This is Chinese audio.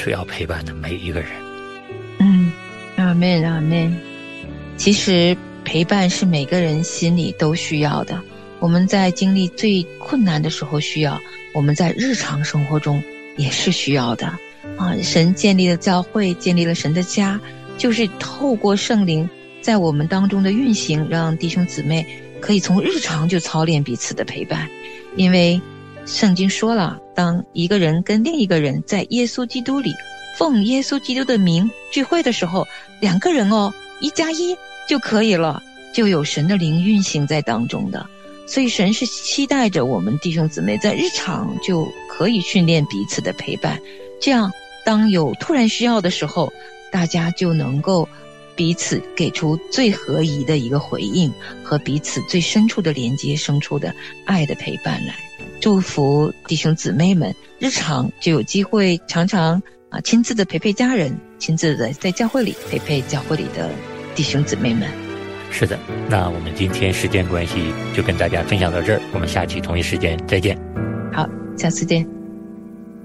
主要陪伴的每一个人。 阿们阿们。其实陪伴是每个人心里都需要的，我们在经历最困难的时候需要，我们在日常生活中也是需要的神建立了教会，建立了神的家，就是透过圣灵在我们当中的运行，让弟兄姊妹可以从日常就操练彼此的陪伴。因为圣经说了，当一个人跟另一个人在耶稣基督里奉耶稣基督的名聚会的时候，2个人1+1就可以了，就有神的灵运行在当中的。所以神是期待着我们弟兄姊妹在日常就可以训练彼此的陪伴，这样当有突然需要的时候，大家就能够彼此给出最合宜的一个回应，和彼此最深处的连接，生出的爱的陪伴来。祝福弟兄姊妹们日常就有机会常常亲自的陪家人，亲自的在教会里陪教会里的弟兄姊妹们。 是的，那我们今天时间关系就跟大家分享到这儿，我们下期同一时间再见。 好，下次见。